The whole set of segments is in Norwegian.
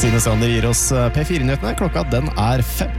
Stine Sander gir oss P4-nyhetene. Klokka den 5.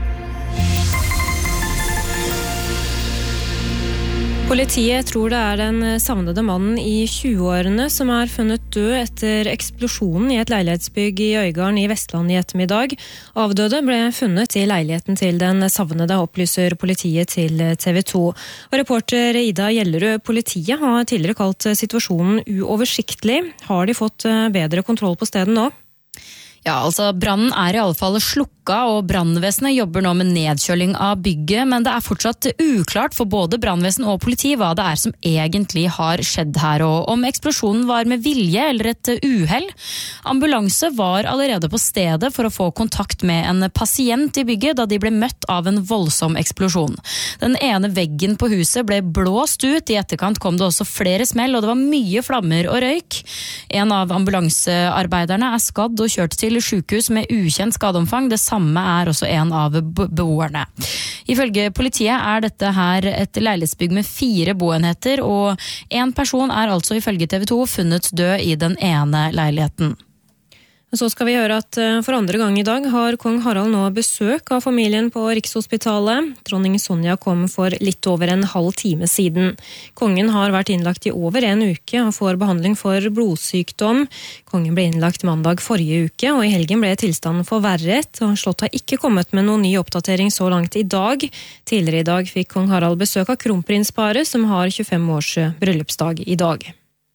Politiet tror det den savnede mannen i 20-årene som funnet død etter eksplosjonen i et leilighetsbygg i Øygarden i Vestland i ettermiddag. Avdøde ble funnet i leiligheten til den savnede, opplyser politiet til TV 2. Og reporter Ida Gjellerud, politiet har tidligere kalt situasjonen uoversiktlig. Har de fått bedre kontroll på stedet nå? Ja, altså brannen i alle fall slukka, og brannvesenet jobber nå med nedkjøling av bygget, men det fortsatt uklart for både brannvesen og politi hva det som egentlig har skjedd her, og om eksplosjonen var med vilje eller et uhell. Ambulanse var allerede på stedet for å få kontakt med en pasient i bygget da de ble møtt av en voldsom eksplosjon. Den ene veggen på huset ble blåst ut, i etterkant kom det også flere smell, og det var mye flammer og røyk. En av ambulansearbeiderne skadd og kjørt til sykehus med ukjent skadeomfang. Det samme også en av beboerne. Ifølge politiet dette her et leilighetsbygg med 4 boenheter, og en person altså ifølge TV 2 funnet død i den ene leiligheten. Så skal vi høre at for andre gang i dag har kong Harald nå besøk av familien på Rikshospitalet. Dronning Sonja kom for litt over en halv time siden. Kongen har vært innlagt i over en uke og får behandling for blodsykdom. Kongen ble innlagt mandag forrige uke, og i helgen ble tilstanden forverret, og Slottet har ikke kommet med noen ny oppdatering så langt i dag. Tidligere i dag fikk kong Harald besøk av kronprinsparet, som har 25 års bryllupsdag i dag.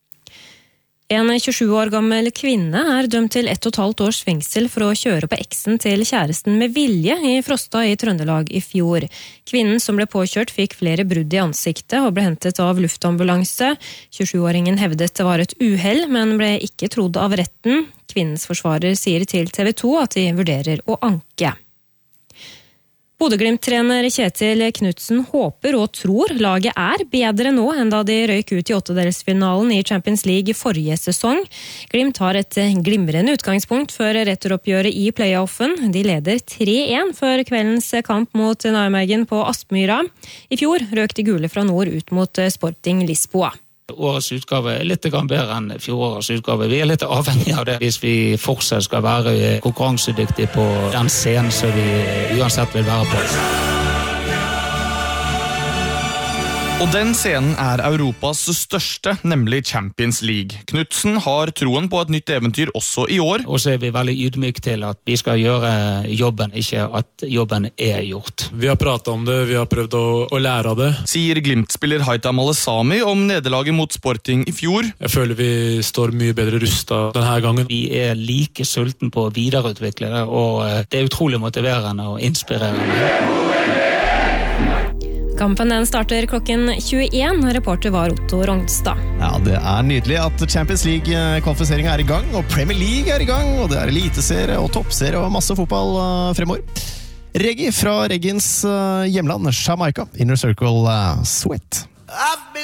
En 27 år gammel kvinne dømt til 1,5 års fengsel for å kjøre på eksen til kjæresten med vilje i Frosta i Trøndelag i fjor. Kvinnen som ble påkjørt fikk flere brudd i ansiktet og ble hentet av luftambulanse. 27-åringen hevdet det var et uhell, men ble ikke trodd av retten. Kvinnens forsvarer sier til TV 2 at de vurderer å anke. Bodø-Glimt-trener Kjetil Knutsen håper og tror laget bedre nå enn da de røyk ut i 8-delsfinalen i Champions League i forrige sesong. Glimt har et glimrende utgangspunkt før retteroppgjøret i playoffen. De leder 3-1 før kveldens kamp mot Nijmegen på Aspmyra. I fjor røk de gule fra nord ut mot Sporting Lisboa. Årets utgave litt bedre enn fjorårets utgave. Vi litt avhengig av det hvis vi fortsatt skal være konkurransedyktige på den scenen som vi uansett vil være på. Og den scenen Europas største, nemlig Champions League. Knutsen har troen på et nytt eventyr også i år. Og så vi veldig ydmyk til at vi skal gjøre jobben, ikke at jobben gjort. Vi har pratet om det, vi har prøvd å lære av det. Sier Glimt-spiller Haitham Alesami om nederlaget mot Sporting i fjor. Jeg føler vi står mye bedre rustet denne gangen. Vi like sulten på å videreutvikle det, og det utrolig motiverende og inspirerende. Kampen starter klokken 21. Reporter var Otto Rognstad. Ja, det nydelig at Champions League-kvalifiseringen i gang, og Premier League i gang, og det eliteserie og toppserie og masse fotball fremover. Reggae fra Reggens hjemland, Jamaica, Inner Circle Sweat.